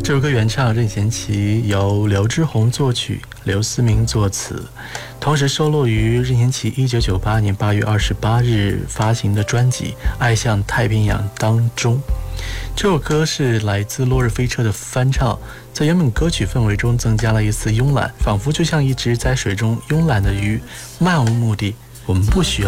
这首歌原唱任贤齐，由刘志宏作曲，刘思明作词，同时收录于任贤齐1998年8月28日发行的专辑《爱向太平洋》当中。这首歌是来自落日飞车的翻唱，在原本歌曲氛围中增加了一丝慵懒，仿佛就像一只在水中慵懒的鱼，漫无目的。我们不需要